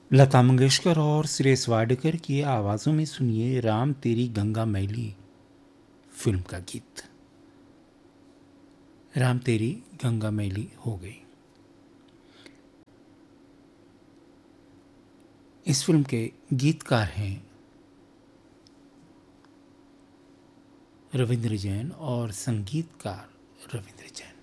लता मंगेशकर और सुरेश वाडकर की आवाज़ों में सुनिए राम तेरी गंगा मैली फिल्म का गीत। राम तेरी गंगा मैली हो गई। इस फिल्म के गीतकार हैं रविंद्र जैन और संगीतकार रविंद्र जैन।